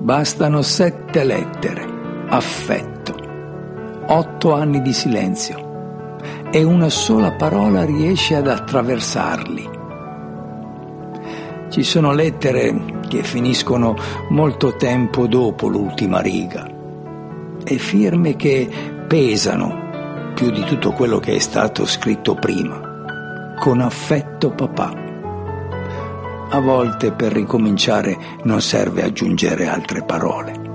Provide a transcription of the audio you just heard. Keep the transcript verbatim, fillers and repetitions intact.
Bastano sette lettere, affetto, otto anni di silenzio e una sola parola riesce ad attraversarli. Ci sono lettere che finiscono molto tempo dopo l'ultima riga e firme che pesano più di tutto quello che è stato scritto prima. Con affetto, papà. A volte per ricominciare non serve aggiungere altre parole.